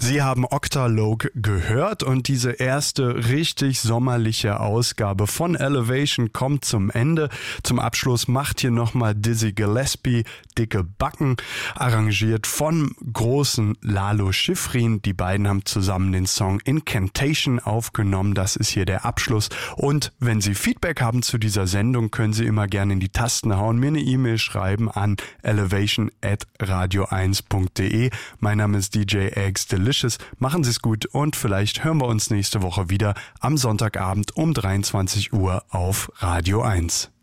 Sie haben Octalogue gehört und diese erste richtig sommerliche Ausgabe von Elevation kommt zum Ende. Zum Abschluss macht hier nochmal Dizzy Gillespie Dicke Backen, arrangiert von großen Lalo Schifrin. Die beiden haben zusammen den Song Incantation aufgenommen. Das ist hier der Abschluss. Und wenn Sie Feedback haben zu dieser Sendung, können Sie immer gerne in die Tasten hauen, mir eine E-Mail schreiben an elevation@radio1.de. Mein Name ist DJ Eggs Delicious. Machen Sie es gut und vielleicht hören wir uns nächste Woche wieder am Sonntagabend um 23 Uhr auf Radio 1.